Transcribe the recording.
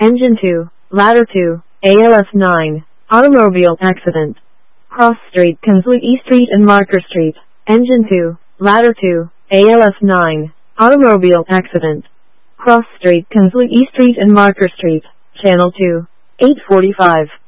Engine 2, Ladder 2, ALS 9. Automobile accident. Cross Street, Kinsley E Street and Marker Street. Engine 2, Ladder 2, ALS 9. Automobile accident. Cross Street, Kinsley E Street and Marker Street. Channel 2, 845.